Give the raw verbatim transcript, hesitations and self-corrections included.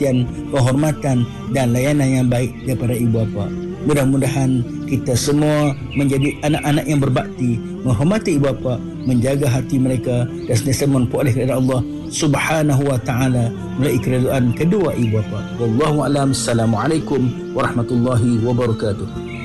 perhatian, penghormatan dan layanan yang baik daripada ibu bapa. Mudah-mudahan kita semua menjadi anak-anak yang berbakti, menghormati ibu bapa, menjaga hati mereka dan sentiasa memperoleh kepada Allah Subhanahu wa taala melalui keridaan kedua ibu bapa. Wallahu a'lam. Assalamualaikum warahmatullahi wabarakatuh.